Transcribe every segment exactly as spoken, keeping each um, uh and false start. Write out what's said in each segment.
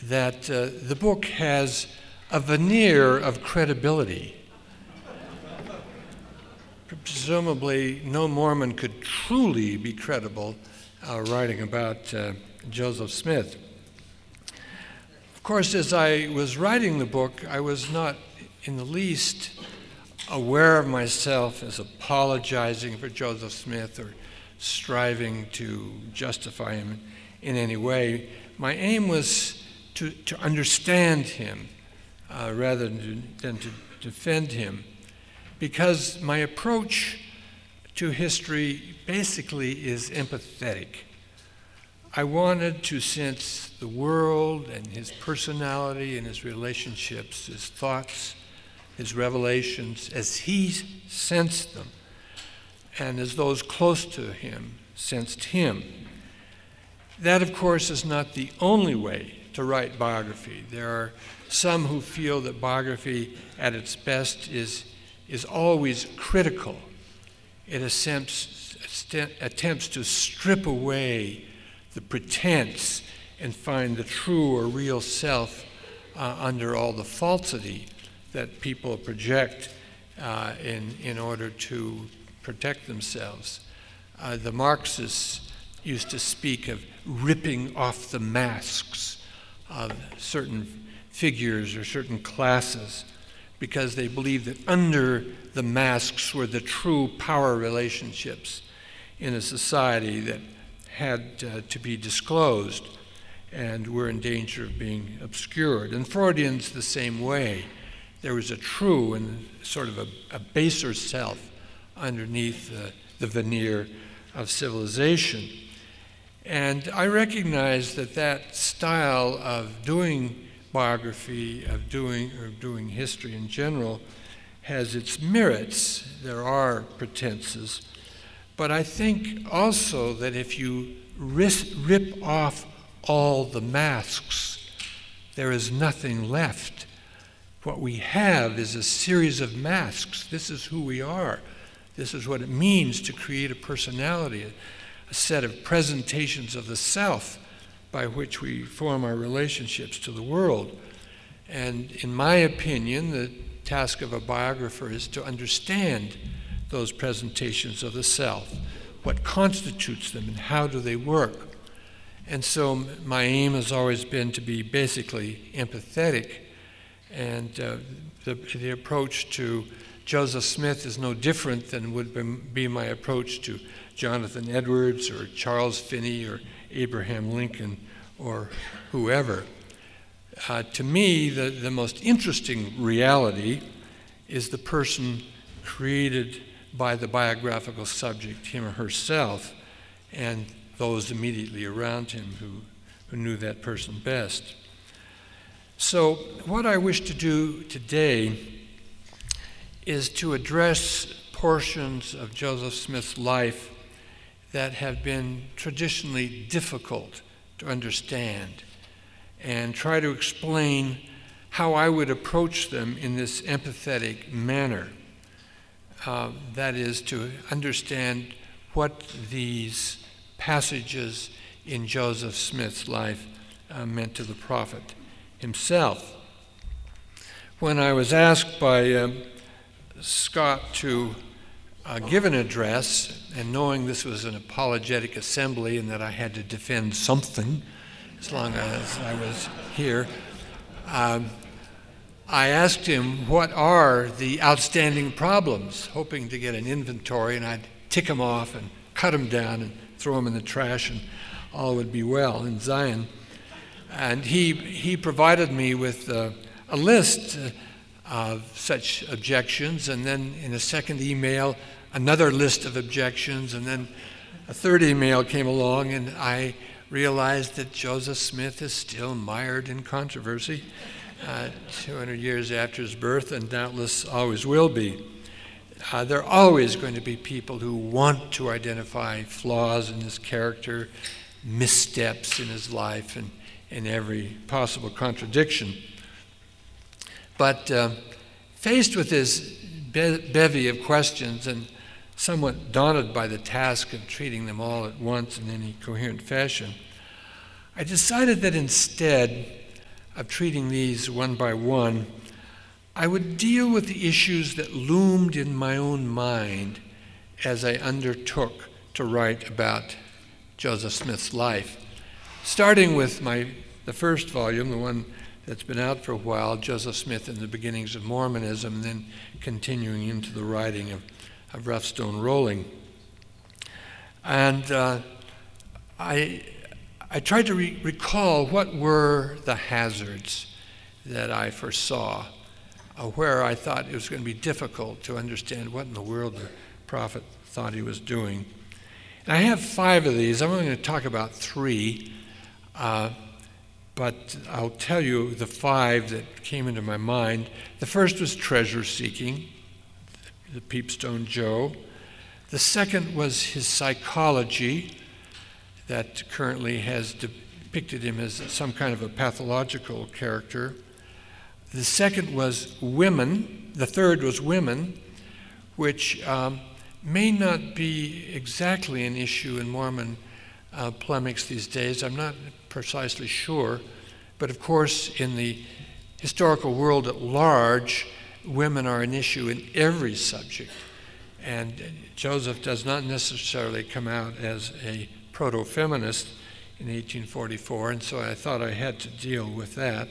that uh, the book has a veneer of credibility. Presumably, no Mormon could truly be credible uh, writing about uh, Joseph Smith. Of course, as I was writing the book, I was not in the least aware of myself as apologizing for Joseph Smith or striving to justify him in any way. My aim was to, to understand him uh, rather than to, than to defend him, because my approach to history basically is empathetic. I wanted to sense the world and his personality and his relationships, his thoughts, his revelations, as he sensed them, and as those close to him sensed him. That, of course, is not the only way to write biography. There are some who feel that biography at its best is, is always critical. It attempts, attempts to strip away the pretense and find the true or real self uh, under all the falsity that people project uh, in, in order to protect themselves. Uh, the Marxists used to speak of ripping off the masks of certain figures or certain classes, because they believed that under the masks were the true power relationships in a society that had uh, to be disclosed and were in danger of being obscured. And Freudians the same way. There was a true and sort of a, a baser self underneath the, the veneer of civilization. And I recognize that that style of doing biography, of doing, or doing history in general, has its merits. There are pretenses. But I think also that if you ris- rip off all the masks, there is nothing left. What we have is a series of masks. This is who we are. This is what it means to create a personality, a, a set of presentations of the self by which we form our relationships to the world. And in my opinion, the task of a biographer is to understand those presentations of the self, what constitutes them and how do they work. And so my aim has always been to be basically empathetic, and uh, the, the approach to Joseph Smith is no different than would be my approach to Jonathan Edwards or Charles Finney or Abraham Lincoln or whoever. Uh, to me, the, the most interesting reality is the person created by the biographical subject, him or herself, and those immediately around him who, who knew that person best. So what I wish to do today is to address portions of Joseph Smith's life that have been traditionally difficult to understand, and try to explain how I would approach them in this empathetic manner. Uh, that is, to understand what these passages in Joseph Smith's life uh, meant to the prophet himself. When I was asked by um, Scott to uh, give an address, and knowing this was an apologetic assembly and that I had to defend something as long as I was here, um, I asked him what are the outstanding problems, hoping to get an inventory, and I'd tick them off and cut them down and throw them in the trash, and all would be well in Zion. And he he provided me with uh, a list uh, of such objections, and then in a second email, another list of objections, and then a third email came along, and I realized that Joseph Smith is still mired in controversy uh, two hundred years after his birth, and doubtless always will be. Uh, there are always going to be people who want to identify flaws in his character, missteps in his life, and in every possible contradiction. But uh, faced with this be- bevy of questions and somewhat daunted by the task of treating them all at once in any coherent fashion, I decided that instead of treating these one by one, I would deal with the issues that loomed in my own mind as I undertook to write about Joseph Smith's life, starting with my the first volume, the one that's been out for a while, Joseph Smith and the Beginnings of Mormonism, and then continuing into the writing of, of Rough Stone Rolling. And uh, I, I tried to re- recall what were the hazards that I foresaw, uh, where I thought it was going to be difficult to understand what in the world the prophet thought he was doing. And I have five of these. I'm only going to talk about three, uh, but I'll tell you the five that came into my mind. The first was treasure seeking, the Peepstone Joe. The second was his psychology, that currently has depicted him as some kind of a pathological character. The second was women. The third was women, which um, may not be exactly an issue in Mormon uh, polemics these days. I'm not precisely sure. But of course, in the historical world at large, women are an issue in every subject. And Joseph does not necessarily come out as a proto-feminist in eighteen forty-four, and so I thought I had to deal with that.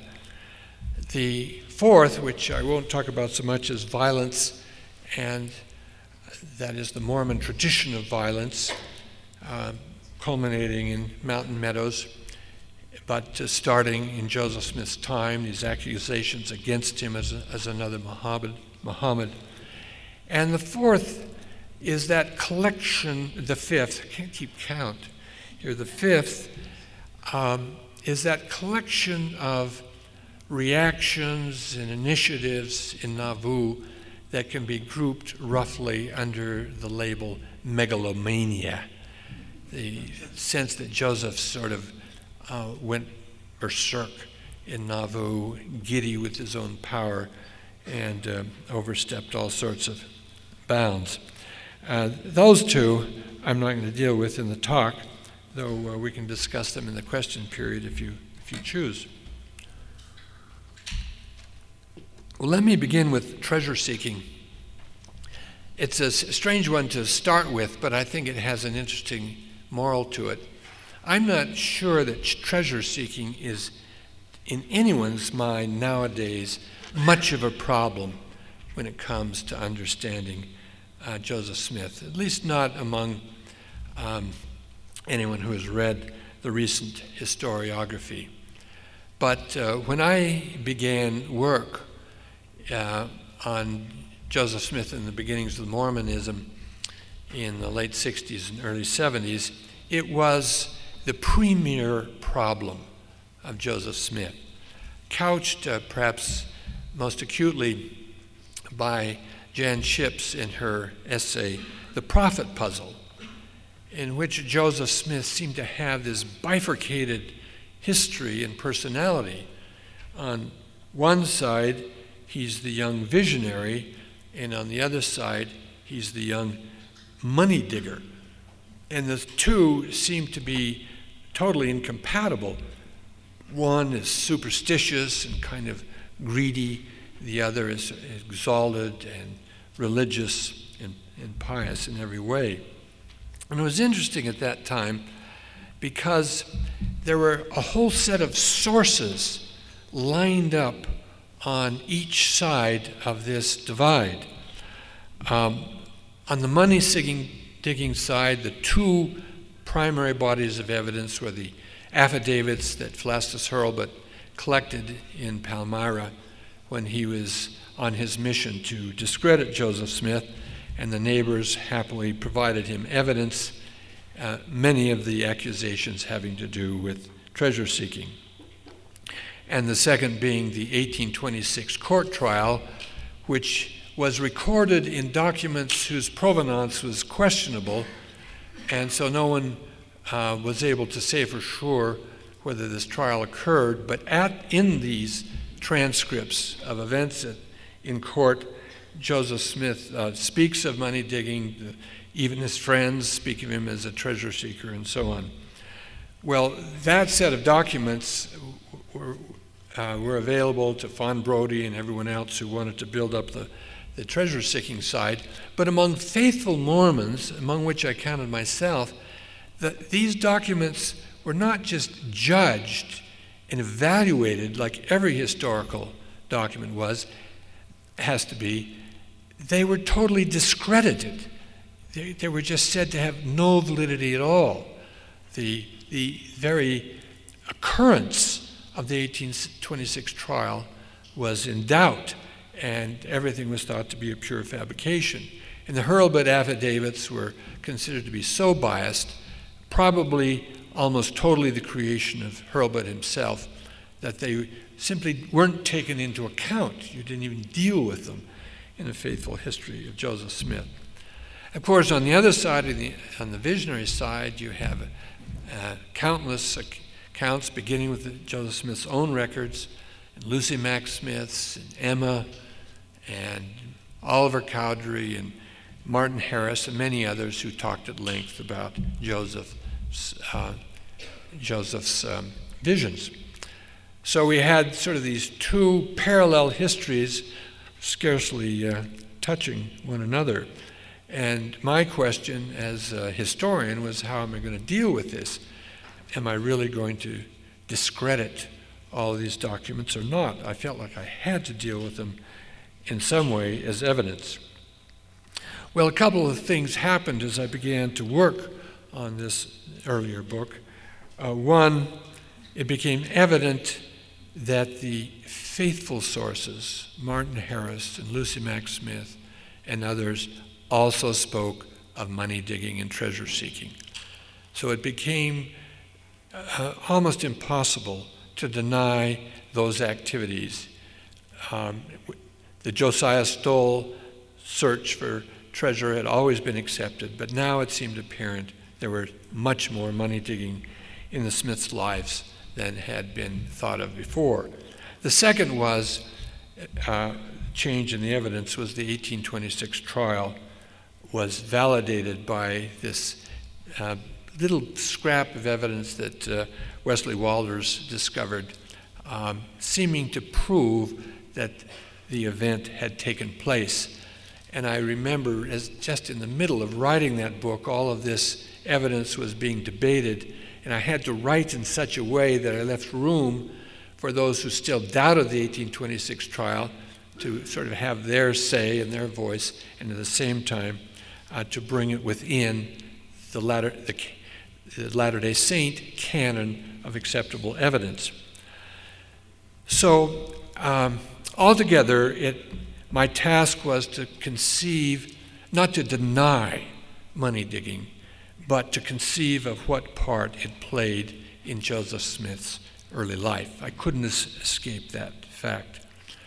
The fourth, which I won't talk about so much, is violence, and that is the Mormon tradition of violence, uh, culminating in Mountain Meadows, but uh, starting in Joseph Smith's time, these accusations against him as, a, as another Muhammad, Muhammad. And the fourth is that collection, the fifth, I can't keep count here, the fifth um, is that collection of reactions and initiatives in Nauvoo that can be grouped roughly under the label megalomania. The sense that Joseph sort of uh, went berserk in Nauvoo, giddy with his own power, and uh, overstepped all sorts of bounds. Uh, those two I'm not going to deal with in the talk, though uh, we can discuss them in the question period if you if you choose. Well, let me begin with treasure seeking. It's a strange one to start with, but I think it has an interesting moral to it. I'm not sure that treasure seeking is, in anyone's mind nowadays, much of a problem when it comes to understanding uh, Joseph Smith, at least not among um, anyone who has read the recent historiography. But uh, when I began work uh, on Joseph Smith and the Beginnings of Mormonism in the late sixties and early seventies, it was the premier problem of Joseph Smith, couched uh, perhaps most acutely by Jan Ships in her essay, The Prophet Puzzle, in which Joseph Smith seemed to have this bifurcated history and personality. On one side, he's the young visionary, and on the other side, he's the young money digger. And the two seem to be totally incompatible. One is superstitious and kind of greedy. The other is exalted and religious and, and pious in every way. And it was interesting at that time because there were a whole set of sources lined up on each side of this divide. Um, on the money-digging digging side, the two primary bodies of evidence were the affidavits that Phlastus Hurlbut collected in Palmyra when he was on his mission to discredit Joseph Smith, and the neighbors happily provided him evidence, uh, many of the accusations having to do with treasure seeking. And the second being the eighteen twenty-six court trial, which was recorded in documents whose provenance was questionable, and so no one uh, was able to say for sure whether this trial occurred. But at in these transcripts of events at, in court, Joseph Smith uh, speaks of money digging. Even his friends speak of him as a treasure seeker, and so on. Well, that set of documents were, uh, were available to Fawn Brodie and everyone else who wanted to build up the, the treasure-seeking side. But among faithful Mormons, among which I counted myself, the, these documents were not just judged and evaluated like every historical document was, has to be. They were totally discredited. They, they were just said to have no validity at all. The, the very occurrence of the eighteen twenty-six trial was in doubt, and everything was thought to be a pure fabrication. And the Hurlbut affidavits were considered to be so biased, probably almost totally the creation of Hurlbut himself, that they simply weren't taken into account. You didn't even deal with them in the faithful history of Joseph Smith. Of course, on the other side, of the, on the visionary side, you have uh, countless accounts, beginning with the, Joseph Smith's own records, and Lucy Mack Smith's, and Emma, and Oliver Cowdery, and Martin Harris, and many others who talked at length about Joseph, uh, Joseph's um, visions. So we had sort of these two parallel histories, scarcely uh, touching one another. And my question as a historian was, how am I going to deal with this? Am I really going to discredit all of these documents or not? I felt like I had to deal with them in some way as evidence. Well, a couple of things happened as I began to work on this earlier book. Uh, one, it became evident that the faithful sources, Martin Harris and Lucy Mack Smith and others, also spoke of money digging and treasure seeking. So it became uh, almost impossible to deny those activities. Um, the Josiah Stoll search for treasure had always been accepted, but now it seemed apparent there were much more money digging in the Smiths' lives than had been thought of before. The second was, uh, change in the evidence was the eighteen twenty-six trial was validated by this uh, little scrap of evidence that uh, Wesley Walters discovered, um, seeming to prove that the event had taken place. And I remember, as just in the middle of writing that book, all of this evidence was being debated, and I had to write in such a way that I left room for those who still doubted the eighteen twenty-six trial to sort of have their say and their voice, and at the same time uh, to bring it within the, latter, the, the Latter-day Saint canon of acceptable evidence. So um, altogether, it, my task was to conceive, not to deny money digging, but to conceive of what part it played in Joseph Smith's early life. I couldn't es- escape that fact.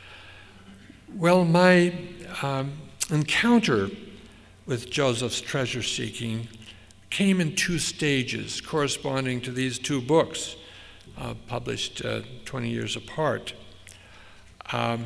Well, my um, encounter with Joseph's treasure seeking came in two stages corresponding to these two books, uh, published uh, twenty years apart. Um,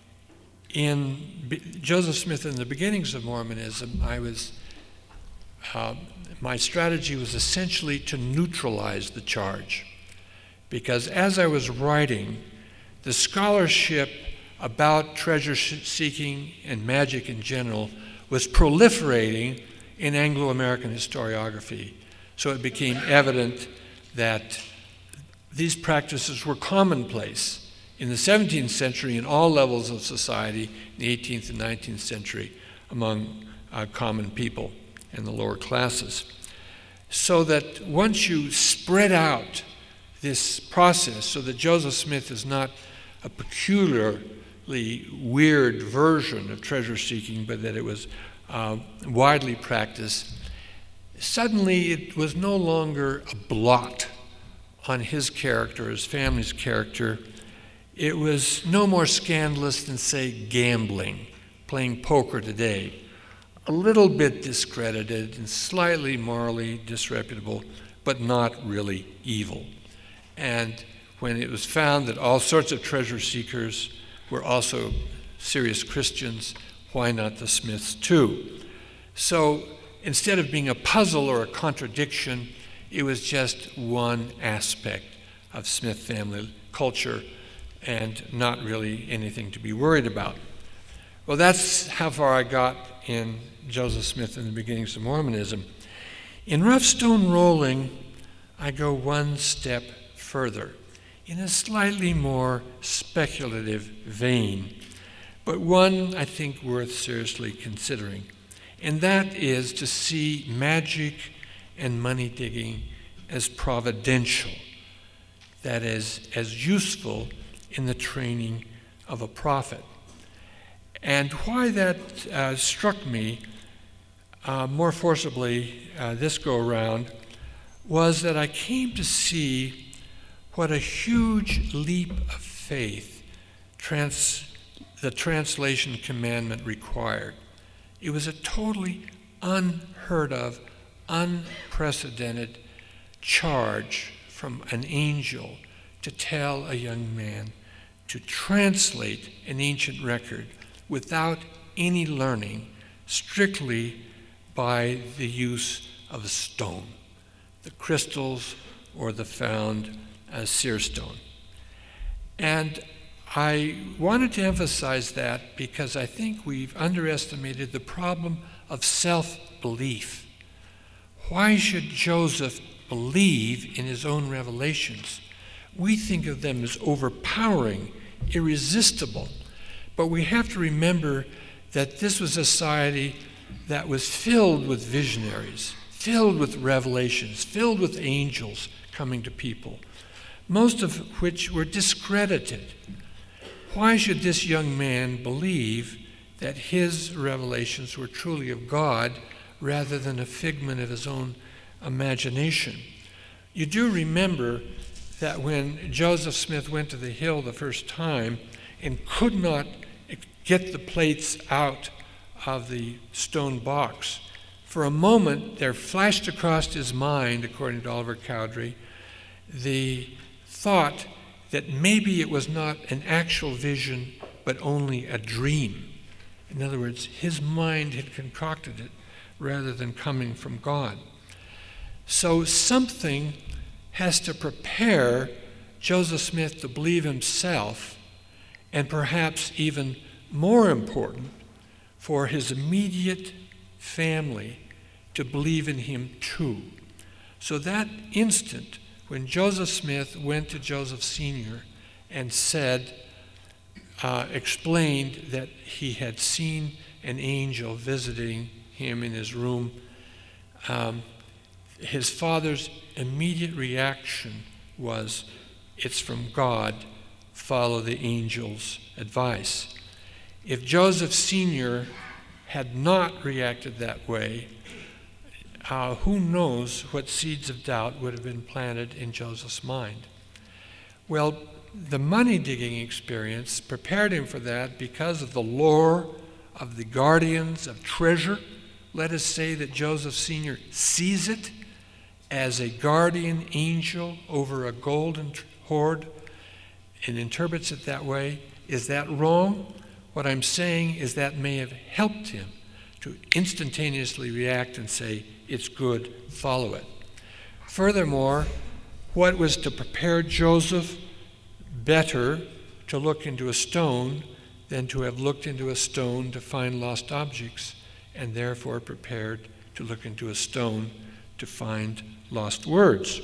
in B- Joseph Smith and the Beginnings of Mormonism, I was uh, my strategy was essentially to neutralize the charge, because as I was writing, the scholarship about treasure seeking and magic in general was proliferating in Anglo-American historiography. So it became evident that these practices were commonplace in the seventeenth century in all levels of society, in the eighteenth and nineteenth century among uh, common people and the lower classes. So that once you spread out this process so that Joseph Smith is not a peculiarly weird version of treasure seeking, but that it was uh, widely practiced, suddenly it was no longer a blot on his character, his family's character. It was no more scandalous than, say, gambling, playing poker today. A little bit discredited and slightly morally disreputable, but not really evil. And when it was found that all sorts of treasure seekers were also serious Christians, why not the Smiths too? So instead of being a puzzle or a contradiction, it was just one aspect of Smith family culture and not really anything to be worried about. Well, that's how far I got in Joseph Smith and the Beginnings of Mormonism. In Rough Stone Rolling, I go one step further, in a slightly more speculative vein, but one I think worth seriously considering. And that is to see magic and money digging as providential, that is, as useful in the training of a prophet. And why that uh, struck me uh, more forcibly uh, this go around was that I came to see what a huge leap of faith trans- the translation commandment required. It was a totally unheard of, unprecedented charge from an angel to tell a young man to translate an ancient record without any learning, strictly by the use of a stone, the crystals or the found uh, seer stone. And I wanted to emphasize that because I think we've underestimated the problem of self-belief. Why should Joseph believe in his own revelations? We think of them as overpowering, irresistible, but we have to remember that this was a society that was filled with visionaries, filled with revelations, filled with angels coming to people, most of which were discredited. Why should this young man believe that his revelations were truly of God rather than a figment of his own imagination? You do remember that when Joseph Smith went to the hill the first time and could not get the plates out of the stone box, for a moment there flashed across his mind, according to Oliver Cowdery, the thought that maybe it was not an actual vision, but only a dream. In other words, his mind had concocted it rather than coming from God. So something has to prepare Joseph Smith to believe himself, and perhaps even more important, for his immediate family to believe in him too. So that instant, when Joseph Smith went to Joseph Senior and said, uh, explained that he had seen an angel visiting him in his room, um, his father's immediate reaction was, "It's from God, follow the angel's advice." If Joseph Senior had not reacted that way, Uh, who knows what seeds of doubt would have been planted in Joseph's mind. Well, the money-digging experience prepared him for that because of the lore of the guardians of treasure. Let us say that Joseph Senior sees it as a guardian angel over a golden hoard and interprets it that way. Is that wrong? What I'm saying is that may have helped him to instantaneously react and say, "It's good, follow it." Furthermore, what was to prepare Joseph better to look into a stone than to have looked into a stone to find lost objects, and therefore prepared to look into a stone to find lost words?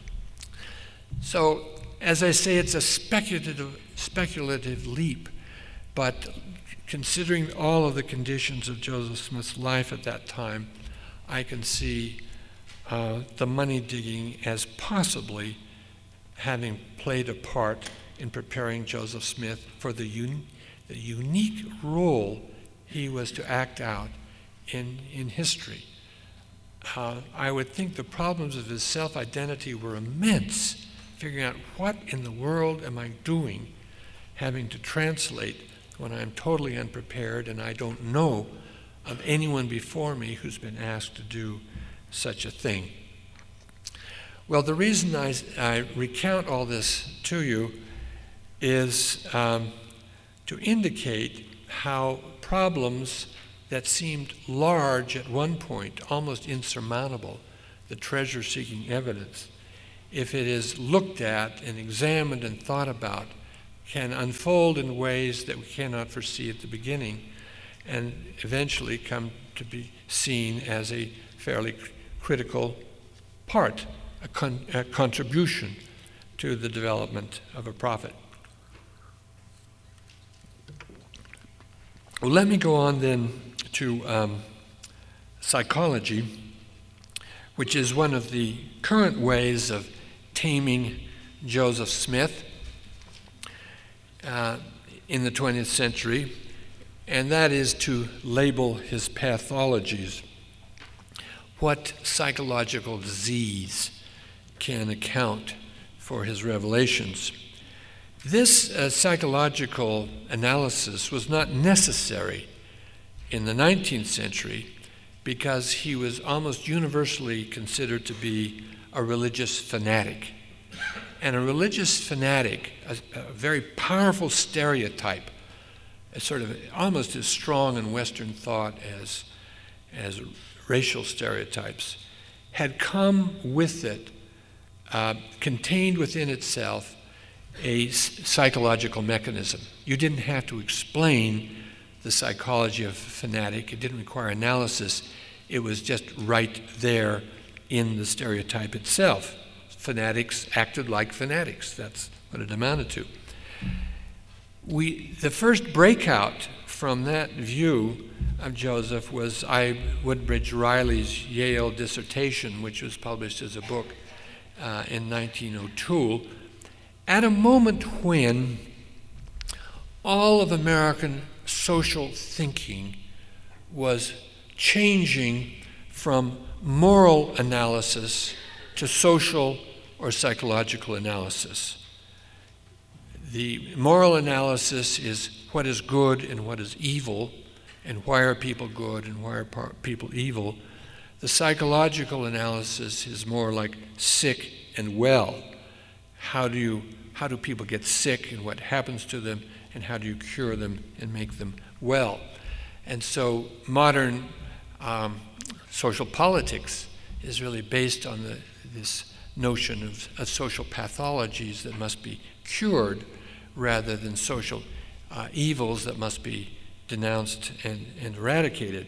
So, as I say, it's a speculative, speculative leap, but considering all of the conditions of Joseph Smith's life at that time, I can see uh, the money digging as possibly having played a part in preparing Joseph Smith for the, un- the unique role he was to act out in, in history. Uh, I would think the problems of his self-identity were immense, figuring out what in the world am I doing, having to translate when I'm totally unprepared and I don't know of anyone before me who's been asked to do such a thing. Well, the reason I, I recount all this to you is um, to indicate how problems that seemed large at one point, almost insurmountable, the treasure-seeking evidence, if it is looked at and examined and thought about, can unfold in ways that we cannot foresee at the beginning, and eventually come to be seen as a fairly cr- critical part, a, con- a contribution to the development of a prophet. Well, let me go on then to um, psychology, which is one of the current ways of taming Joseph Smith uh, in the twentieth century, and that is to label his pathologies. What psychological disease can account for his revelations? This uh, psychological analysis was not necessary in the nineteenth century because he was almost universally considered to be a religious fanatic. And a religious fanatic, a, a very powerful stereotype, a sort of almost as strong in Western thought as, as racial stereotypes, had come with it, uh, contained within itself, a psychological mechanism. You didn't have to explain the psychology of a fanatic. It didn't require analysis. It was just right there in the stereotype itself. Fanatics acted like fanatics. That's what it amounted to. We, the first breakout from that view of Joseph was I. Woodbridge Riley's Yale dissertation, which was published as a book uh, in nineteen oh two, at a moment when all of American social thinking was changing from moral analysis to social or psychological analysis. The moral analysis is what is good and what is evil, and why are people good and why are people evil. The psychological analysis is more like sick and well. How do you, how do people get sick and what happens to them, and how do you cure them and make them well? And so modern um, social politics is really based on the, this notion of, of social pathologies that must be cured rather than social uh, evils that must be denounced and, and eradicated.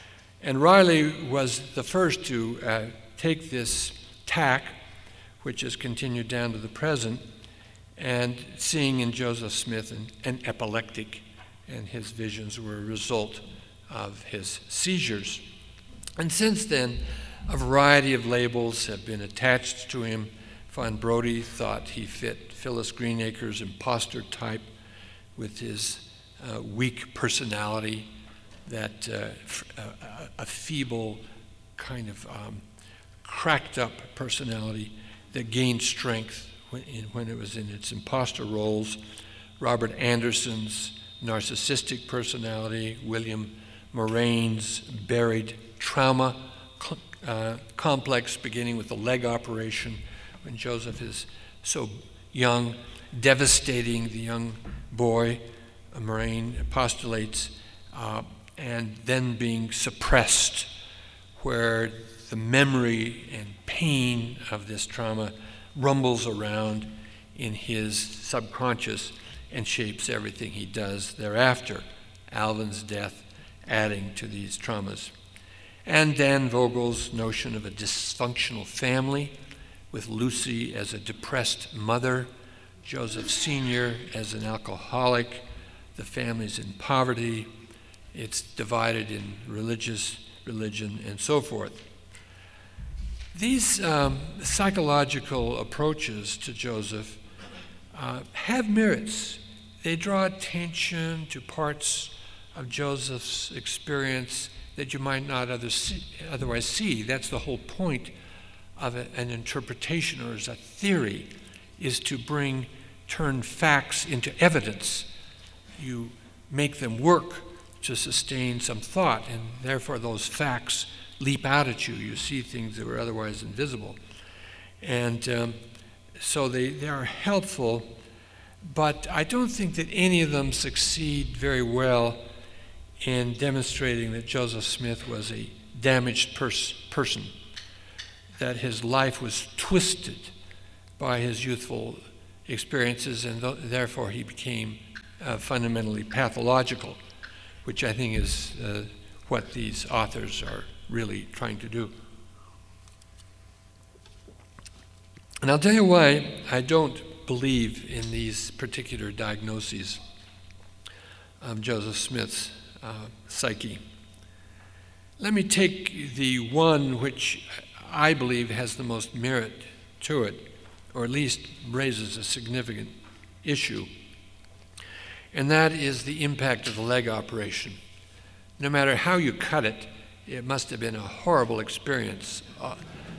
And Riley was the first to uh, take this tack, which has continued down to the present, and seeing in Joseph Smith an, an epileptic, and his visions were a result of his seizures. And since then, a variety of labels have been attached to him. Von Brody thought he fit Phyllis Greenacre's imposter type with his uh, weak personality, that uh, f- a, a feeble, kind of um, cracked up personality that gained strength when, in, when it was in its imposter roles. Robert Anderson's narcissistic personality, William Moraine's buried trauma cl- uh, complex beginning with the leg operation when Joseph is so young, devastating the young boy, uh, Moraine postulates, uh, and then being suppressed, where the memory and pain of this trauma rumbles around in his subconscious and shapes everything he does thereafter. Alvin's death adding to these traumas. And Dan Vogel's notion of a dysfunctional family, with Lucy as a depressed mother, Joseph Senior as an alcoholic, the family's in poverty, it's divided in religious, religion, and so forth. These um, psychological approaches to Joseph uh, have merits. They draw attention to parts of Joseph's experience that you might not other see, otherwise see. That's the whole point of a, an interpretation or as a theory, is to bring, turn facts into evidence. You make them work to sustain some thought, and therefore those facts leap out at you. You see things that were otherwise invisible. And um, so they, they are helpful, but I don't think that any of them succeed very well in demonstrating that Joseph Smith was a damaged pers- person, that his life was twisted by his youthful experiences, and th- therefore he became uh, fundamentally pathological, which I think is uh, what these authors are really trying to do. And I'll tell you why I don't believe in these particular diagnoses of Joseph Smith's uh, psyche. Let me take the one which I believe has the most merit to it, or at least raises a significant issue, and that is the impact of the leg operation. No matter how you cut it, it must have been a horrible experience. Uh,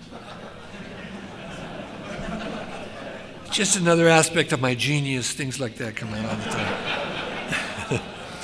just another aspect of my genius, things like that come out all the time.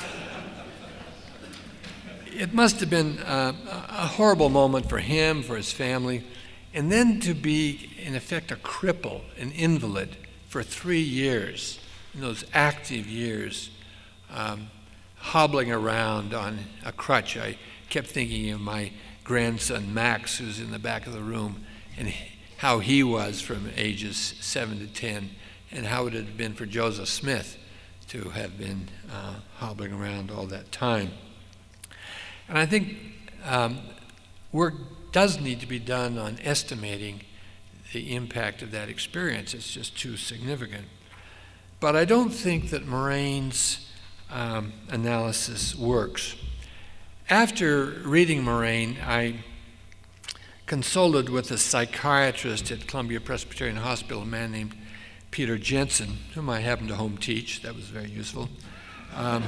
It must have been uh, a horrible moment for him, for his family, and then to be, in effect, a cripple, an invalid for three years, in those active years, um, hobbling around on a crutch. I kept thinking of my grandson, Max, who's in the back of the room, and how he was from ages seven to ten, and how it had been for Joseph Smith to have been uh, hobbling around all that time. And I think um, work does need to be done on estimating the impact of that experience. It's just too significant. But I don't think that Moraine's um, analysis works. After reading Moraine, I consulted with a psychiatrist at Columbia Presbyterian Hospital, a man named Peter Jensen, whom I happened to home teach. That was very useful. Um,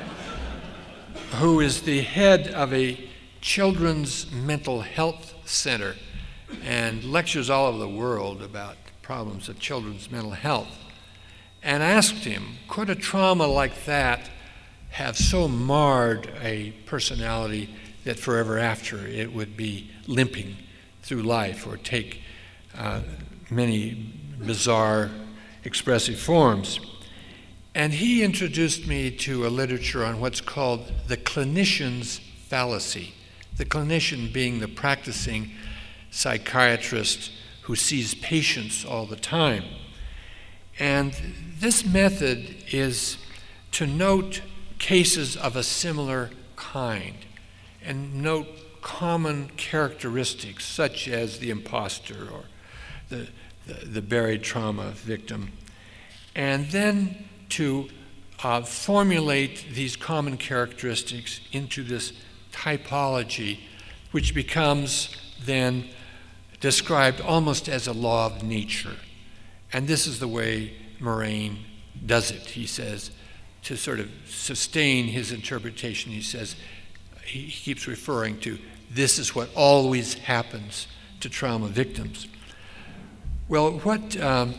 who is the head of a children's mental health center and lectures all over the world about problems of children's mental health. And asked him, could a trauma like that have so marred a personality that forever after it would be limping through life or take uh, many bizarre expressive forms? And he introduced me to a literature on what's called the clinician's fallacy. The clinician being the practicing psychiatrist who sees patients all the time. And this method is to note cases of a similar kind and note common characteristics such as the imposter or the, the, the buried trauma victim, and then to uh, formulate these common characteristics into this typology, which becomes then described almost as a law of nature. And this is the way Moraine does it. He says, to sort of sustain his interpretation, he says, he, he keeps referring to, this is what always happens to trauma victims. Well, what um,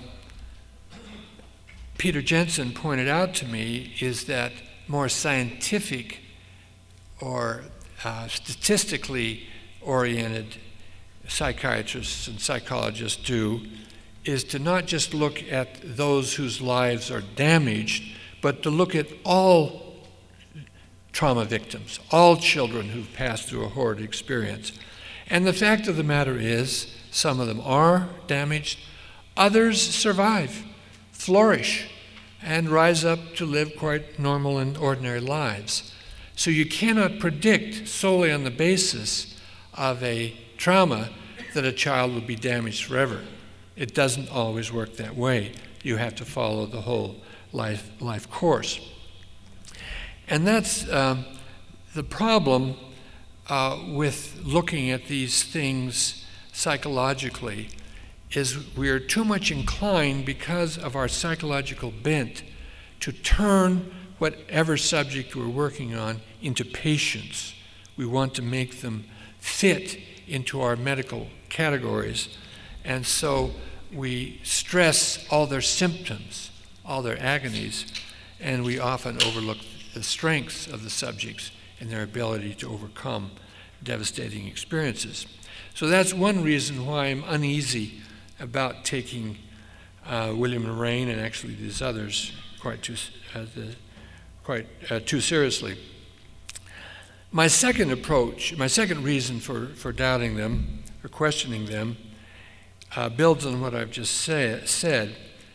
Peter Jensen pointed out to me is that more scientific or uh, statistically oriented psychiatrists and psychologists do is to not just look at those whose lives are damaged, but to look at all trauma victims, all children who've passed through a horrid experience. And the fact of the matter is, some of them are damaged, others survive, flourish, and rise up to live quite normal and ordinary lives. So you cannot predict solely on the basis of a trauma that a child will be damaged forever. It doesn't always work that way. You have to follow the whole life, life course. And that's um, the problem uh, with looking at these things psychologically, is we are too much inclined, because of our psychological bent, to turn whatever subject we're working on into patients. We want to make them fit into our medical categories. And so we stress all their symptoms, all their agonies, and we often overlook the strengths of the subjects and their ability to overcome devastating experiences. So that's one reason why I'm uneasy about taking uh, William Moraine and actually these others quite too, uh, the, quite uh, too seriously. My second approach, my second reason for, for doubting them or questioning them uh, builds on what I've just say, said,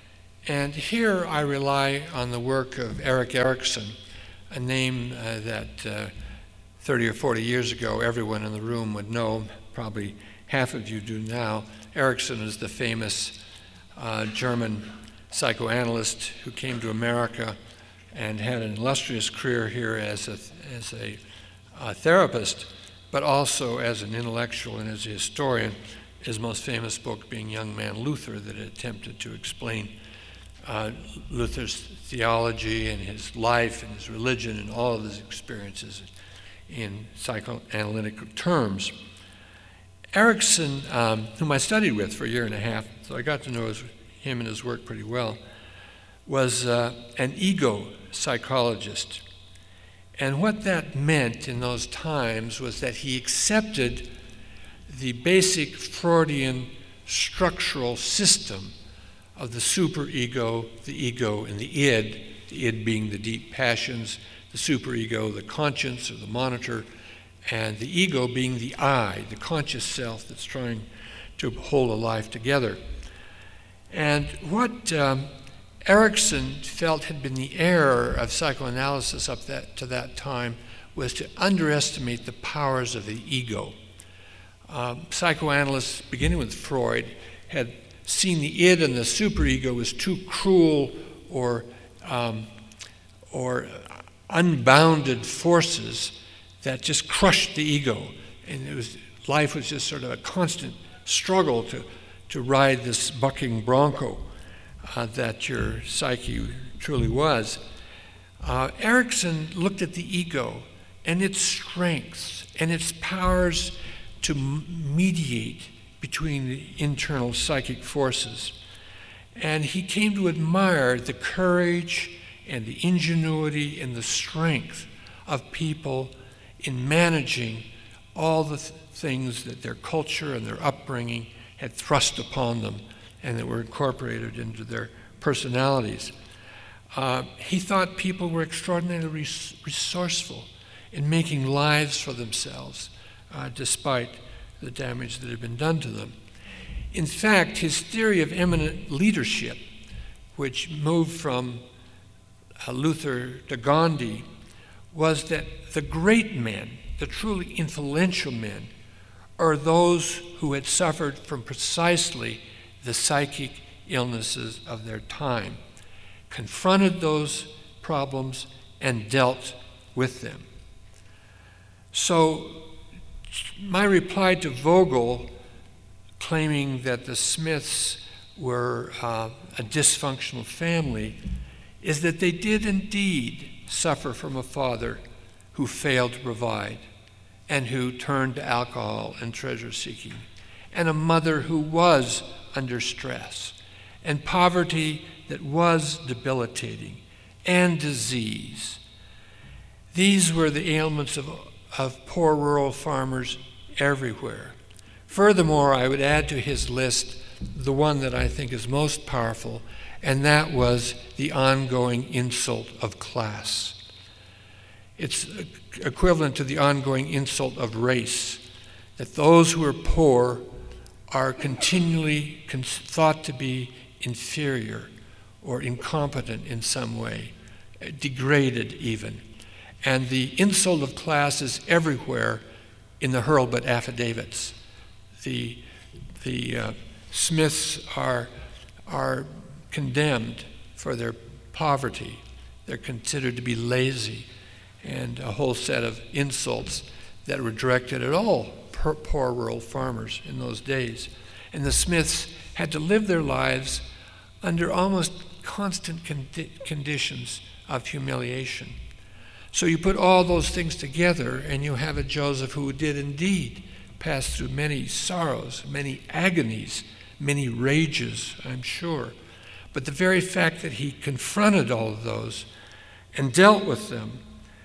And here I rely on the work of Erik Erikson, a name uh, that uh, thirty or forty years ago everyone in the room would know, probably half of you do now. Erikson is the famous uh, German psychoanalyst who came to America and had an illustrious career here as a, as a uh, therapist, but also as an intellectual and as a historian, his most famous book being Young Man Luther, that attempted to explain uh, Luther's theology and his life and his religion and all of his experiences in psychoanalytic terms. Erikson, um, whom I studied with for a year and a half, so I got to know his, him and his work pretty well, was uh, an ego psychologist. And what that meant in those times was that he accepted the basic Freudian structural system of the superego, the ego, and the id, the id being the deep passions, the superego, the conscience or the monitor, and the ego being the I, the conscious self that's trying to hold a life together. And what um, Erikson felt had been the error of psychoanalysis up that, to that time was to underestimate the powers of the ego. Um, psychoanalysts, beginning with Freud, had seen the id and the superego as too cruel or, um, or unbounded forces that just crushed the ego. And it was, life was just sort of a constant struggle to, to ride this bucking bronco uh, that your psyche truly was. Uh, Erikson looked at the ego and its strengths and its powers to mediate between the internal psychic forces. And he came to admire the courage and the ingenuity and the strength of people in managing all the th- things that their culture and their upbringing had thrust upon them and that were incorporated into their personalities. Uh, he thought people were extraordinarily res- resourceful in making lives for themselves, uh, despite the damage that had been done to them. In fact, his theory of eminent leadership, which moved from uh, Luther to Gandhi, was that the great men, the truly influential men, are those who had suffered from precisely the psychic illnesses of their time, confronted those problems, and dealt with them. So my reply to Vogel, claiming that the Smiths were uh, a dysfunctional family, is that they did indeed suffer from a father who failed to provide and who turned to alcohol and treasure-seeking, and a mother who was under stress, and poverty that was debilitating, and disease. These were the ailments of, of poor rural farmers everywhere. Furthermore, I would add to his list the one that I think is most powerful, and that was the ongoing insult of class. It's equivalent to the ongoing insult of race, that those who are poor are continually thought to be inferior or incompetent in some way, degraded even. And the insult of class is everywhere in the Hurlbut affidavits. The, the uh, Smiths are, are condemned for their poverty. They're considered to be lazy, and a whole set of insults that were directed at all poor, poor rural farmers in those days. And the Smiths had to live their lives under almost constant condi- conditions of humiliation. So you put all those things together and you have a Joseph who did indeed pass through many sorrows, many agonies, many rages, I'm sure. But the very fact that he confronted all of those and dealt with them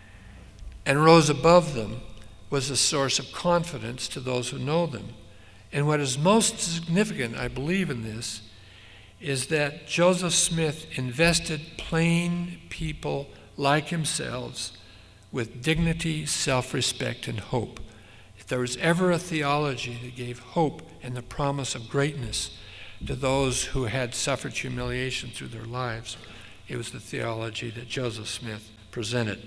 and rose above them was a source of confidence to those who know them. And what is most significant, I believe, in this is that Joseph Smith invested plain people like himself with dignity, self-respect, and hope. If there was ever a theology that gave hope and the promise of greatness to those who had suffered humiliation through their lives. It was the theology that Joseph Smith presented.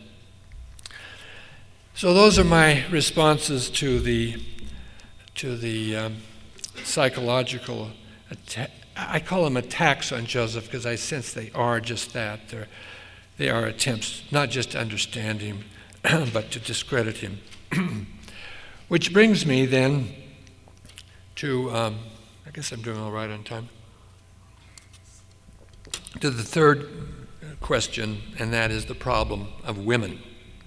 So those are my responses to the to the um, psychological atta- I call them attacks on Joseph because I sense they are just that. They're, they are attempts not just to understand him, but to discredit him. Which brings me then to, um, I guess I'm doing all right on time, to the third question, and that is the problem of women.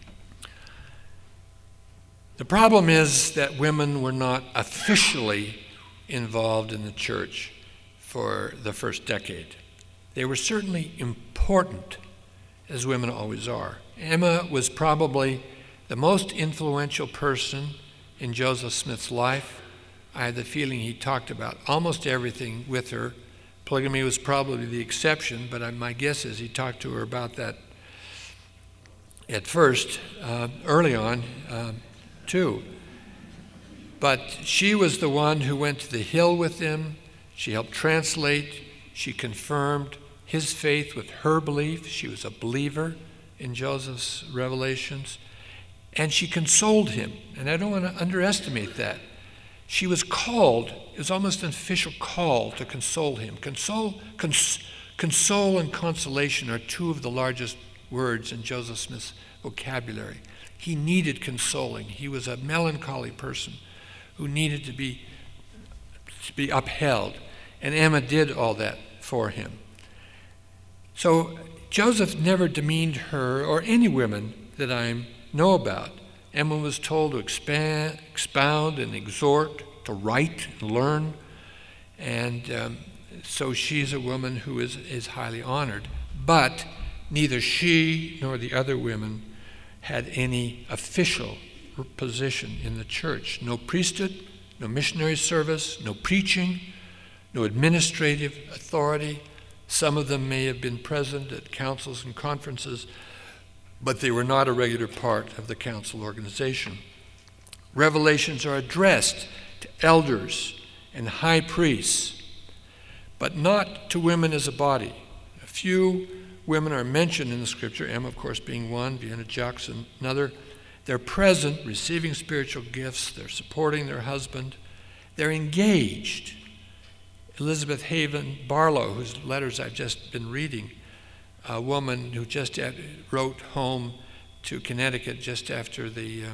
The problem is that women were not officially involved in the church for the first decade. They were certainly important, as women always are. Emma was probably the most influential person in Joseph Smith's life. I had the feeling he talked about almost everything with her. Polygamy was probably the exception, but I, my guess is he talked to her about that at first, uh, early on, uh, too. But she was the one who went to the hill with him. She helped translate. She confirmed his faith with her belief. She was a believer in Joseph's revelations. And she consoled him. And I don't want to underestimate that. She was called, it was almost an official call to console him. Console, cons, console and consolation are two of the largest words in Joseph Smith's vocabulary. He needed consoling. He was a melancholy person who needed to be, to be upheld. And Emma did all that for him. So Joseph never demeaned her or any women that I know about. Emma was told to expand, expound and exhort, to write and learn. And um, so she's a woman who is, is highly honored. But neither she nor the other women had any official position in the church. No priesthood, no missionary service, no preaching, no administrative authority. Some of them may have been present at councils and conferences, but they were not a regular part of the council organization. Revelations are addressed to elders and high priests, but not to women as a body. A few women are mentioned in the scripture, Emma, of course, being one, Vienna Jackson, another. They're present, receiving spiritual gifts. They're supporting their husband. They're engaged. Elizabeth Haven Barlow, whose letters I've just been reading, a woman who just wrote home to Connecticut just after the,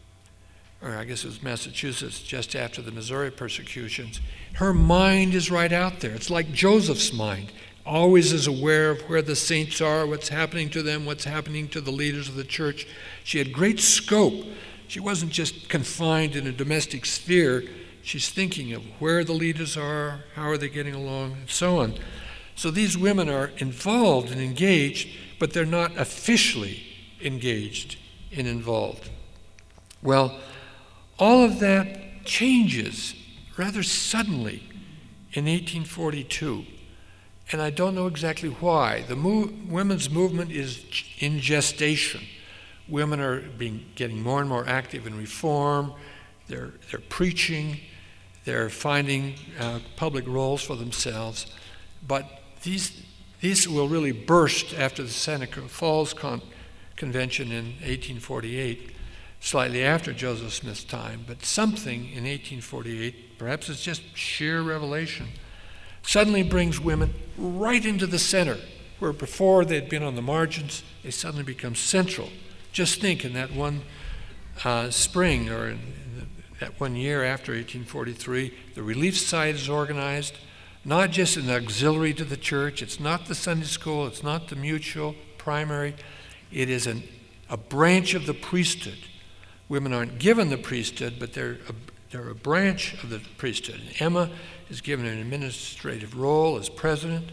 uh, or I guess it was Massachusetts, just after the Missouri persecutions. Her mind is right out there. It's like Joseph's mind. Always is aware of where the saints are, what's happening to them, what's happening to the leaders of the church. She had great scope. She wasn't just confined in a domestic sphere. She's thinking of where the leaders are, how are they getting along, and so on. So these women are involved and engaged, but they're not officially engaged and involved. Well, all of that changes rather suddenly in eighteen forty-two. And I don't know exactly why. The move, women's movement is in gestation. Women are being, getting more and more active in reform. They're, they're preaching. They're finding uh, public roles for themselves. But these, these will really burst after the Seneca Falls Con- Convention in eighteen forty-eight, slightly after Joseph Smith's time. But something in eighteen forty-eight, perhaps it's just sheer revelation, suddenly brings women right into the center, where before they'd been on the margins, they suddenly become central. Just think in that one uh, spring, or in, in the, that one year after eighteen forty-three, the Relief Society is organized, not just an auxiliary to the church. It's not the Sunday school. It's not the mutual primary. It is an, a branch of the priesthood. Women aren't given the priesthood, but they're a, they're a branch of the priesthood. And Emma is given an administrative role as president,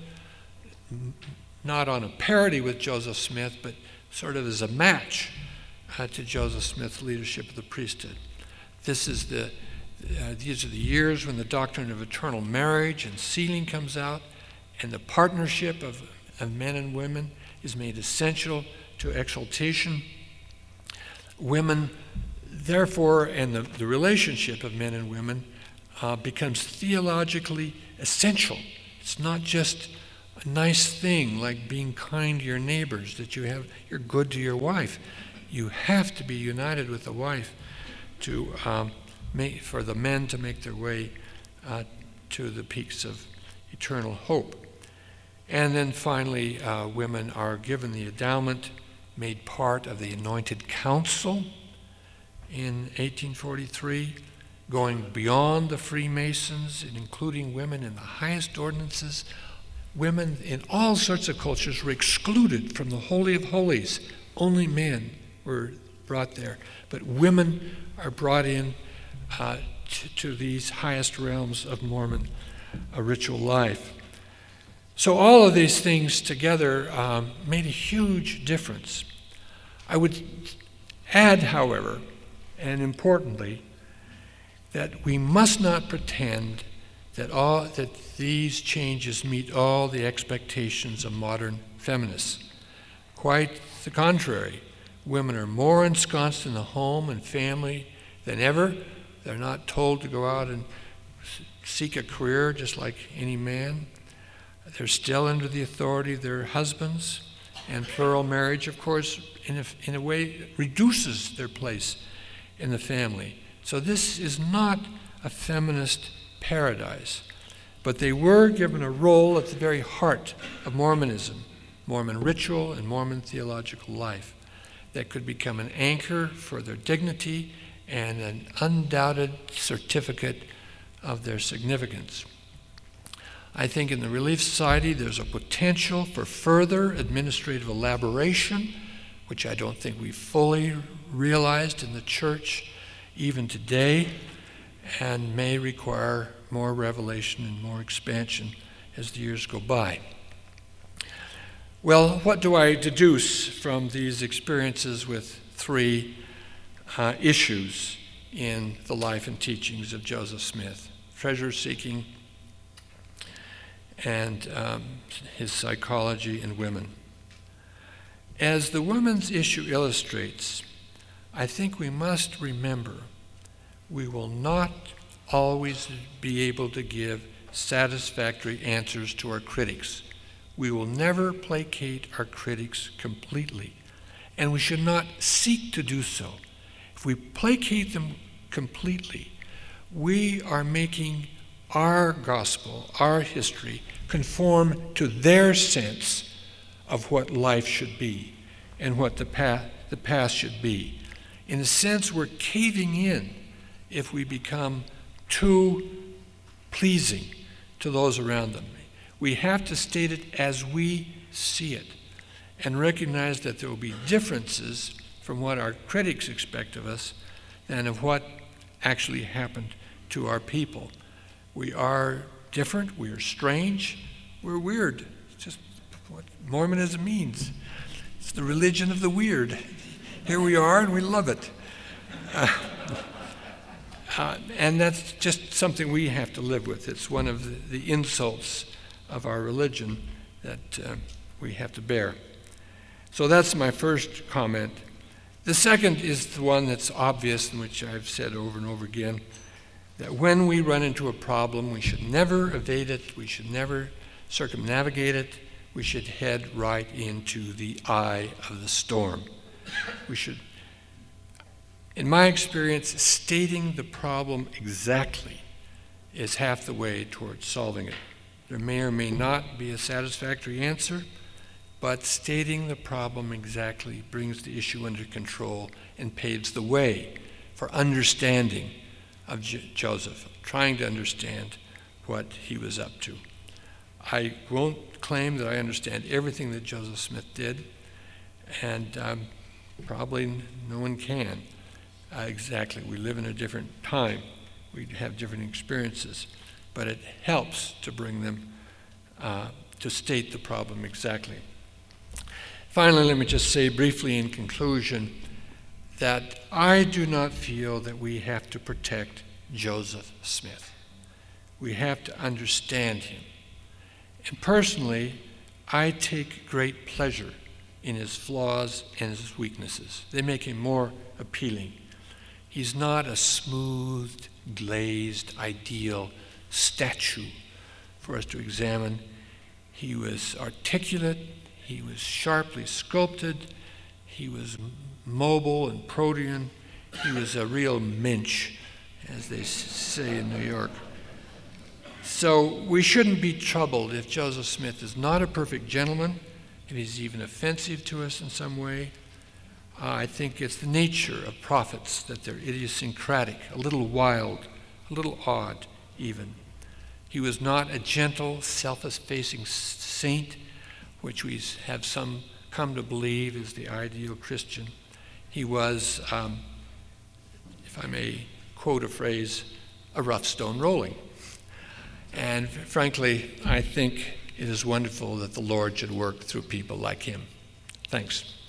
not on a parity with Joseph Smith, but sort of as a match uh, to Joseph Smith's leadership of the priesthood. This is the, uh, these are the years when the doctrine of eternal marriage and sealing comes out, and the partnership of, of men and women is made essential to exaltation. Women, therefore, and the, the relationship of men and women uh, becomes theologically essential. It's not just a nice thing like being kind to your neighbors, that you have, you're good to your wife. You have to be united with the wife to um, make, for the men to make their way uh, to the peaks of eternal hope. And then finally, uh, women are given the endowment, made part of the Anointed Council in eighteen forty-three, going beyond the Freemasons and including women in the highest ordinances. Women in all sorts of cultures were excluded from the Holy of Holies. Only men were brought there. But women are brought in uh, to, to these highest realms of Mormon uh, ritual life. So all of these things together um, made a huge difference. I would add, however, and importantly, that we must not pretend that all that these changes meet all the expectations of modern feminists. Quite the contrary. Women are more ensconced in the home and family than ever. They're not told to go out and seek a career just like any man. They're still under the authority of their husbands, and plural marriage, of course, in a, in a way reduces their place in the family. So this is not a feminist paradise, but they were given a role at the very heart of Mormonism, Mormon ritual and Mormon theological life that could become an anchor for their dignity and an undoubted certificate of their significance. I think in the Relief Society there's a potential for further administrative elaboration, which I don't think we've fully realized in the church even today, and may require more revelation and more expansion as the years go by. Well, what do I deduce from these experiences with three uh, issues in the life and teachings of Joseph Smith? Treasure-seeking, and um, his psychology in women. As the women's issue illustrates, I think we must remember we will not always be able to give satisfactory answers to our critics. We will never placate our critics completely, and we should not seek to do so. If we placate them completely, we are making our gospel, our history, conform to their sense of what life should be and what the past, the past should be. In a sense, we're caving in if we become too pleasing to those around them. We have to state it as we see it and recognize that there will be differences from what our critics expect of us than of what actually happened to our people. We are different, we are strange, we're weird. It's just what Mormonism means. It's the religion of the weird. Here we are and we love it. Uh, uh, and that's just something we have to live with. It's one of the, the insults of our religion that uh, we have to bear. So that's my first comment. The second is the one that's obvious, and which I've said over and over again, that when we run into a problem, we should never evade it, we should never circumnavigate it, we should head right into the eye of the storm. We should, in my experience, stating the problem exactly is half the way towards solving it. There may or may not be a satisfactory answer, but stating the problem exactly brings the issue under control and paves the way for understanding of J- Joseph, trying to understand what he was up to. I won't claim that I understand everything that Joseph Smith did, and um, probably n- no one can. Uh, exactly, we live in a different time. We have different experiences, but it helps to bring them, uh, to state the problem exactly. Finally, let me just say briefly in conclusion that I do not feel that we have to protect Joseph Smith. We have to understand him. And personally, I take great pleasure in his flaws and his weaknesses. They make him more appealing. He's not a smooth, glazed, ideal statue for us to examine. He was articulate. He was sharply sculpted. He was mobile and protean. He was a real mensch, as they say in New York. So we shouldn't be troubled if Joseph Smith is not a perfect gentleman, if he's even offensive to us in some way. Uh, I think it's the nature of prophets that they're idiosyncratic, a little wild, a little odd even. He was not a gentle, self-effacing saint, which we have some come to believe is the ideal Christian. He was, um, if I may quote a phrase, a rough stone rolling. And frankly, I think it is wonderful that the Lord should work through people like him. Thanks.